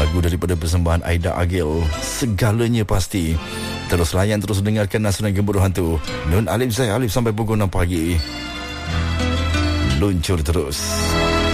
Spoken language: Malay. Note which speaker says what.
Speaker 1: lagu daripada persembahan Aida Agil, Segalanya Pasti. Terus layan, terus dengarkan Nasunan Gemuruh Hantu. Nun Alif Zai Alif sampai pukul 6 pagi. Luncur terus.